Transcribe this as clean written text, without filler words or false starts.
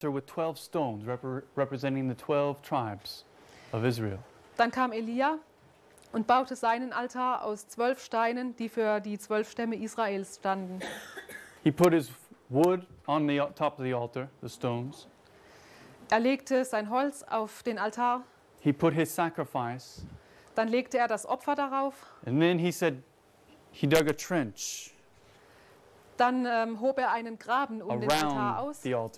with 12 stones representing the 12 tribes of Israel. Dann kam Elia und baute seinen Altar aus 12 Steinen, die für die 12 Stämme Israels standen. He put his wood on the top of the altar, the stones. Er legte sein Holz auf den Altar, He put his sacrifice, dann legte er das Opfer darauf, and then he said he dug a trench dann hob er einen Graben um den Altar around aus the altar.